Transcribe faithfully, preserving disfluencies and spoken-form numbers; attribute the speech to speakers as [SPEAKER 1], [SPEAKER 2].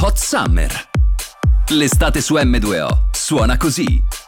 [SPEAKER 1] Hot Summer. L'estate su emme due o suona così.